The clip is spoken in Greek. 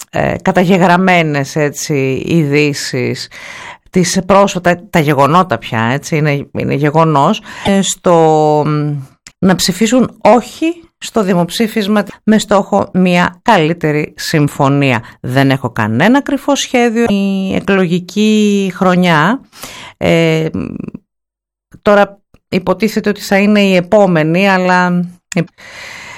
καταγεγραμμένες έτσι ειδήσεις, τις πρόσφατα, τα γεγονότα πια, έτσι, είναι γεγονός, να ψηφίσουν όχι στο δημοψήφισμα με στόχο μια καλύτερη συμφωνία. Δεν έχω κανένα κρυφό σχέδιο η εκλογική χρονιά. Τώρα υποτίθεται ότι θα είναι η επόμενη, αλλά